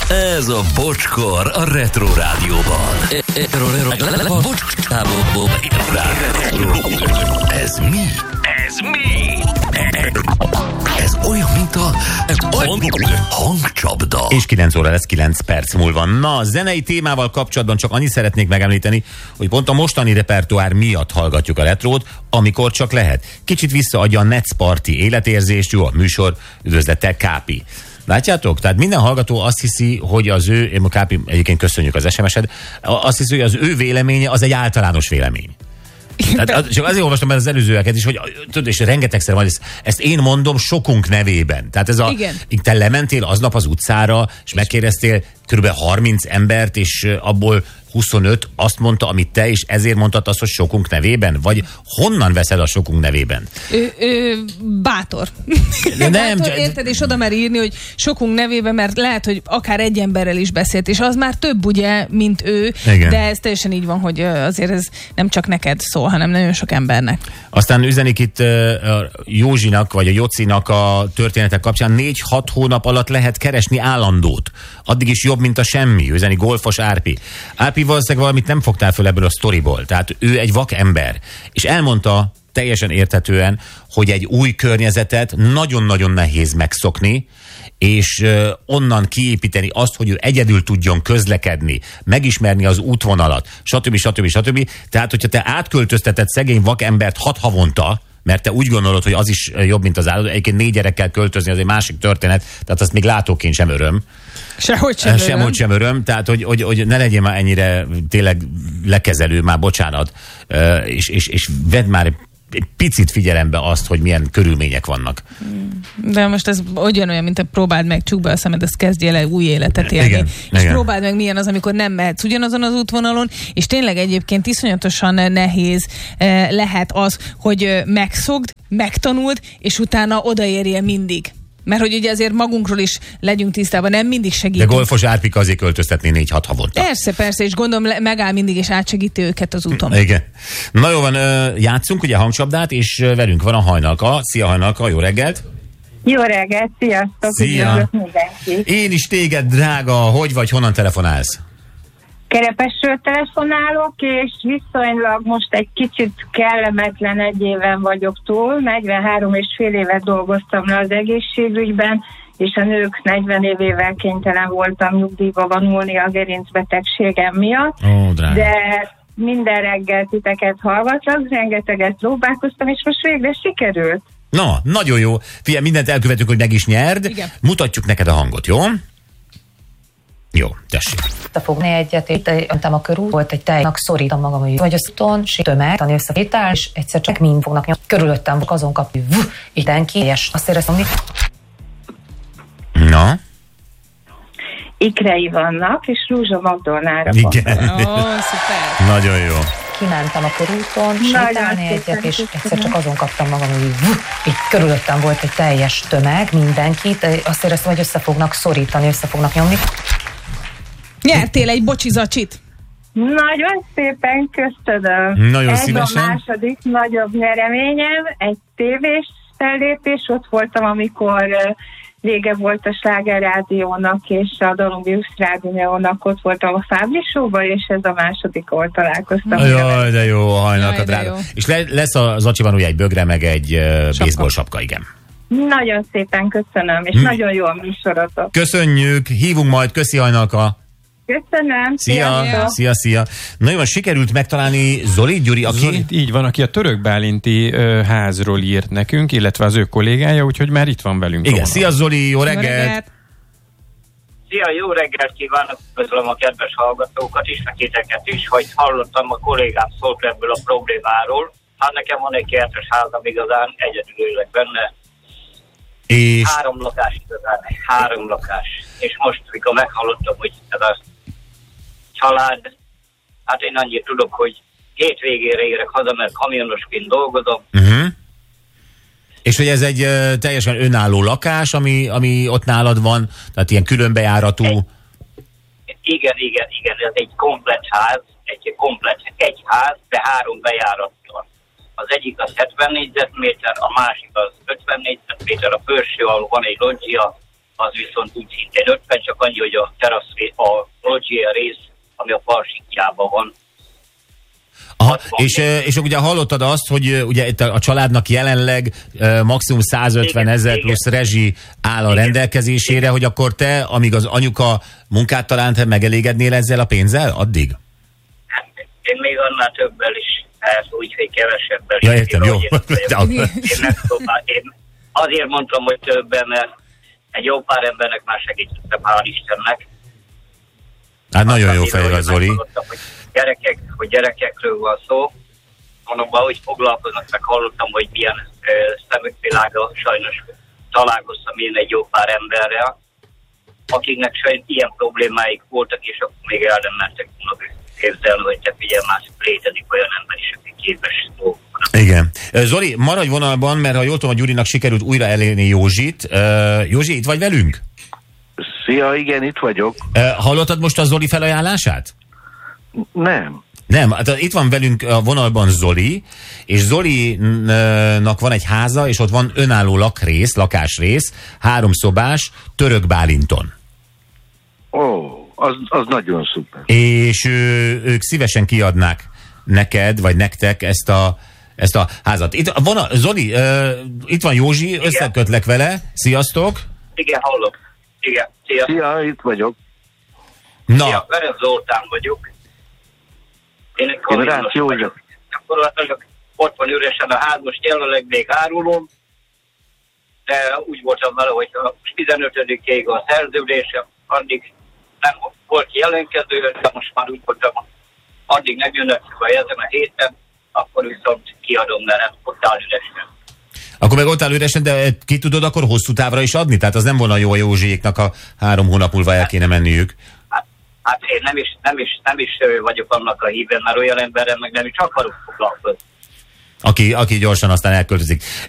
Ez a Bocskor a Retro Rádióban. Ez mi? Ez mi? Ez olyan, mint a hangcsapda. És 9 óra lesz 9 perc múlva. Na, a zenei témával kapcsolatban csak annyit szeretnék megemlíteni, hogy pont a mostani repertoár miatt hallgatjuk a retrót, amikor csak lehet. Kicsit visszaadja a Netz Party életérzést, jó a műsor, üdvözlettel Kápi. Látjátok? Tehát minden hallgató azt hiszi, hogy az ő, Kápi, egyébként köszönjük az SMS-ed, azt hiszi, hogy az ő véleménye az egy általános vélemény. Tehát, csak azért olvastam az előzőeket is, hogy tudod, és rengetegszer van, ezt én mondom sokunk nevében. Tehát ez a, te lementél aznap az utcára, és megkérdeztél kb. 30 embert, és abból 25 azt mondta, amit te, és ezért mondtad azt, hogy sokunk nevében? Vagy honnan veszed a sokunk nevében? Bátor. Nem, bátor, érted, és oda mer írni, hogy sokunk nevében, mert lehet, hogy akár egy emberrel is beszélt, és az már több, ugye, mint ő, igen. De ez teljesen így van, hogy azért ez nem csak neked szól, hanem nagyon sok embernek. Aztán üzenik itt Józsinak, vagy a Jocinak a történetek kapcsán 4-6 hónap alatt lehet keresni állandót. Addig is jobb, mint a semmi. Üzeni Golfos Árpi. Árpi valószínűleg valamit nem fogtál föl ebből a sztoriból. Tehát ő egy vak ember. És elmondta teljesen érthetően, hogy egy új környezetet nagyon-nagyon nehéz megszokni, és onnan kiépíteni azt, hogy ő egyedül tudjon közlekedni, megismerni az útvonalat, stb. Tehát, hogyha te átköltözteted szegény vakembert 6 havonta, mert te úgy gondolod, hogy az is jobb, mint az állat. Egyébként 4 gyerekkel költözni, az egy másik történet, tehát azt még látóként sem öröm. Sehogy sem öröm. Tehát, hogy ne legyen már ennyire tényleg lekezelő, már bocsánat, és vedd már egy picit figyelembe azt, hogy milyen körülmények vannak. De most ez olyan, mint te próbáld meg, csukd be a szemed, ezt kezdjél el új életet élni. És próbáld meg, milyen az, amikor nem mehetsz ugyanazon az útvonalon, és tényleg egyébként iszonyatosan nehéz lehet az, hogy megszokd, megtanuld, és utána odaérje mindig. Mert hogy ugye azért magunkról is legyünk tisztában, nem mindig segítünk. De Golfos Árpika azért költöztetné 4-6 havonta. Persze, és gondolom megáll mindig, és átsegíti őket az úton. Igen. Na jó van, játszunk ugye hangcsapdát, és velünk van a Hajnalka. Szia Hajnalka, jó reggelt! Jó reggelt, sziasztok! Szia! Én is téged, drága, hogy vagy, honnan telefonálsz? Kerepesről telefonálok, és viszonylag most egy kicsit kellemetlen egy éven vagyok túl. 43 és fél évet dolgoztam le az egészségügyben, és a nők 40 évével kénytelen voltam nyugdíjba vonulni a gerincbetegségem miatt. De minden reggel titeket hallgatlak, rengeteget próbálkoztam, és most végre sikerült. Na, nagyon jó. Figyelj, mindent elkövetünk, hogy meg is nyerd. Igen. Mutatjuk neked a hangot, jó? Jó, tessék. Fogni egyet, itt öntem a körül, volt egy teljnak, szorítom magam, hogy vagy az úton, tömeg, tani összevétel, és egyszer csak mind fognak nyomni. Körülöttem azon kapni, mindenki, és azt éreztem, hogy... Na? Ikrei vannak, és Rúzsa Magdolnára. Igen. Szuper. Nagyon jó. Kimentem a körúton, sétálni egyet, és egyszer csak azon kaptam magam, hogy így körülöttem volt egy teljes tömeg, mindenkit, azt éreztem, hogy össze fognak szorítani, össze fognak nyomni. Nyertél egy bocsizacsit? Nagyon szépen köszönöm. Nagyon szívesen. Ez a második nagyobb nyereményem, egy tévés fellépés, ott voltam, amikor vége volt a Sláger Rádiónak és a Dalumbius Rádiónak, ott voltam a Fábri Show-ban, és ez a második, ahol találkoztam. Jaj, de jó, Hajnalka, drága. És lesz az acsiban ugye egy bögre, meg egy baseball sapka, igen. Nagyon szépen köszönöm, és nagyon jó a műsorotok. Köszönjük, hívunk majd, köszi Hajnalka. Köszönöm. Szia. Na jó, sikerült megtalálni Zolit, Gyuri, aki... Zolit, így van, aki a Török Bálinti házról írt nekünk, illetve az ő kollégája, úgyhogy már itt van velünk. Igen, szia Zoli, jó reggelt! Szia, jó reggelt kívánok, közlöm a kedves hallgatókat is, meg titeket is, hogy hallottam, a kollégám szólt ebből a problémáról. Hát nekem van egy kertes házam, igazán egyedül élek benne. És... 3 lakás. És most, mikor meghallottam, hogy ez a család, hát én annyit tudok, hogy hétvégére érek haza, mert kamionosként dolgozom. És hogy ez egy teljesen önálló lakás, ami ott nálad van, tehát ilyen különbejáratú... Igen, ez egy komplett ház, egy ház, de 3 bejárattal. Az egyik az 70 négyzetméter, a másik az 50 négyzetméter, a felső, ahol van egy loggia, az viszont úgy szintén 50, csak csak annyi, hogy a terasz, a loggia rész, ami a parsikjában van. Aha, és ugye hallottad azt, hogy ugye itt a családnak jelenleg maximum 150 000 plusz rezsi áll a rendelkezésére, hogy akkor te, amíg az anyuka munkát talált, te megelégednél ezzel a pénzzel addig? Én még annál többel is, úgyhogy kevesebbel. Ja, értem, jó. Én azért mondtam, hogy többen, mert egy jó pár embernek már segítettem, hál' Istennek. Hát nagyon jó fej vagy, Zoli. Hogy gyerekekről van szó, mondom, ahogy foglalkoznak, meg hallottam, hogy milyen szemükvilága, sajnos találkoztam én egy jó pár emberrel, akiknek sajnos ilyen problémáik voltak, és akkor még el nem mertek volna képzelni, hogy te figyelj, már létezik olyan ember is, aki képes dolgokat. Igen. Zoli, maradj vonalban, mert ha jól tudom, a Gyurinak sikerült újra elérni Józsit. Józsi, itt vagy velünk? Szia, igen, itt vagyok. Hallottad most a Zoli felajánlását? Nem. Nem, hát itt van velünk a vonalban Zoli, és Zolinak van egy háza, és ott van önálló lakásrész, 3 szobás, Török Bálinton. Ó, az nagyon szuper. És ők szívesen kiadnák neked, vagy nektek ezt a házat. Itt van Zoli, itt van Józsi, igen. Összekötlek vele. Sziasztok! Igen, hallok. Igen, szia. Szia, itt vagyok. Na. Szia, Veres Zoltán vagyok. Én Rácz József. Ott van üresen a ház, most jelenleg még árulom, de úgy voltam vele, hogy a 15-ig a szerződésem, addig nem volt jelenkező, de most már úgy voltam, addig nem jönnek ezen a héten, akkor viszont kiadom, mert ott áll üresen. Akkor meg ott áll üresen, de ki tudod akkor hosszú távra is adni? Tehát az nem volna jó a Józsiéknak, a 3 hónap múlva el kéne menniük. Hát én nem is vagyok annak a híven, mert olyan emberrel meg nem is akarok foglalkozni. Aki gyorsan aztán elköltözik.